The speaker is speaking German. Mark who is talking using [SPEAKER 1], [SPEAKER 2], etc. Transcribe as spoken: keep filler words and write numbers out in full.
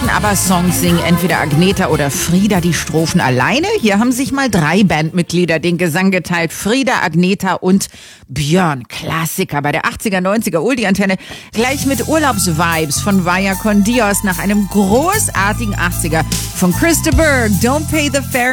[SPEAKER 1] ABBA-Songs singen entweder Agneta oder Frida die Strophen alleine. Hier haben sich mal drei Bandmitglieder den Gesang geteilt. Frida, Agneta und Björn. Klassiker bei der achtziger, neunziger Oldie-Antenne. Gleich mit Urlaubsvibes von Vaya con Dios nach einem großartigen achtziger von Chris de Burgh. Don't Pay the Fare